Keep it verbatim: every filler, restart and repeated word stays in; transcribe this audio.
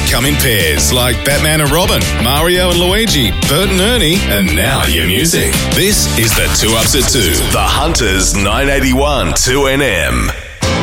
come in pairs like Batman and Robin, Mario and Luigi, Bert and Ernie, and now your music. This is the Two Ups at Two. The Hunters nine eighty-one two N M.